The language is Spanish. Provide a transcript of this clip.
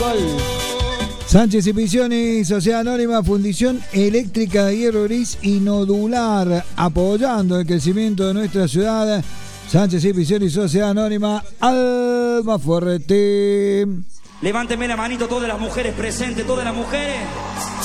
Sánchez y Picioni, Sociedad Anónima, Fundición Eléctrica de Hierro Gris y Nodular, apoyando el crecimiento de nuestra ciudad. Sánchez y Picioni, Sociedad Anónima, Almafuerte. Levánteme la manito todas las mujeres presentes, todas las mujeres.